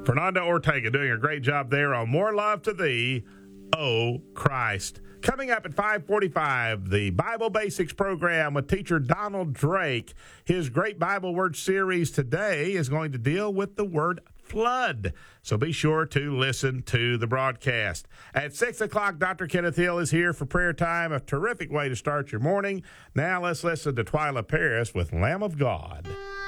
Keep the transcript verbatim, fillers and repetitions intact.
Fernando Ortega doing a great job there on More Love to Thee, O Christ. Coming up at five forty-five, the Bible Basics program with teacher Donald Drake. His Great Bible Word series today is going to deal with the word flood. So be sure to listen to the broadcast. At six o'clock, Doctor Kenneth Hill is here for prayer time, a terrific way to start your morning. Now let's listen to Twyla Paris with Lamb of God.